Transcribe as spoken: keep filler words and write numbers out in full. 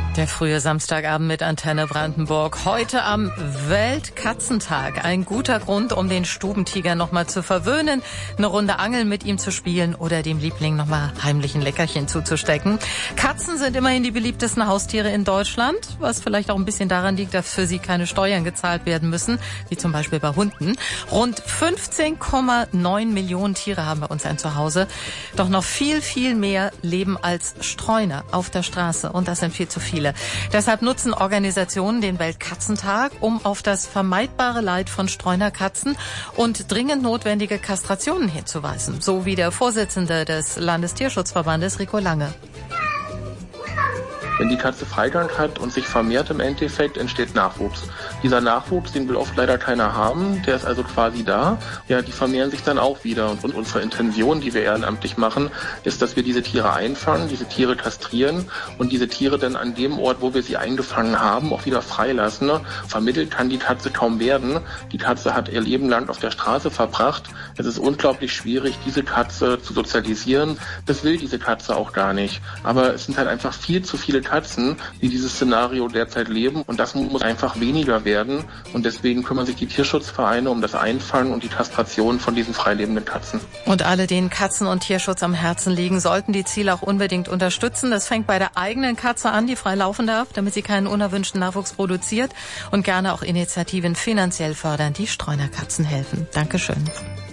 Der frühe Samstagabend mit Antenne Brandenburg. Heute am Weltkatzentag. Ein guter Grund, um den Stubentiger nochmal zu verwöhnen, eine Runde Angeln mit ihm zu spielen oder dem Liebling nochmal heimlich ein Leckerchen zuzustecken. Katzen sind immerhin die beliebtesten Haustiere in Deutschland, was vielleicht auch ein bisschen daran liegt, dass für sie keine Steuern gezahlt werden müssen, wie zum Beispiel bei Hunden. Rund fünfzehn Komma neun Millionen Tiere haben bei uns ein Zuhause. Doch noch viel, viel mehr leben als Streuner auf der Straße. Und das sind viel zu viele. Deshalb nutzen Organisationen den Weltkatzentag, um auf das vermeidbare Leid von Streunerkatzen und dringend notwendige Kastrationen hinzuweisen. So wie der Vorsitzende des Landestierschutzverbandes, Rico Lange. Wenn die Katze Freigang hat und sich vermehrt im Endeffekt, entsteht Nachwuchs. Dieser Nachwuchs, den will oft leider keiner haben, der ist also quasi da. Ja, die vermehren sich dann auch wieder. Und unsere Intention, die wir ehrenamtlich machen, ist, dass wir diese Tiere einfangen, diese Tiere kastrieren und diese Tiere dann an dem Ort, wo wir sie eingefangen haben, auch wieder freilassen. Vermittelt kann die Katze kaum werden. Die Katze hat ihr Leben lang auf der Straße verbracht. Es ist unglaublich schwierig, diese Katze zu sozialisieren. Das will diese Katze auch gar nicht. Aber es sind halt einfach viel zu viele Katzen, die dieses Szenario derzeit leben, und das muss einfach weniger werden, und deswegen kümmern sich die Tierschutzvereine um das Einfangen und die Kastration von diesen freilebenden Katzen. Und alle, denen Katzen und Tierschutz am Herzen liegen, sollten die Ziele auch unbedingt unterstützen. Das fängt bei der eigenen Katze an, die frei laufen darf, damit sie keinen unerwünschten Nachwuchs produziert, und gerne auch Initiativen finanziell fördern, die Streunerkatzen helfen. Dankeschön.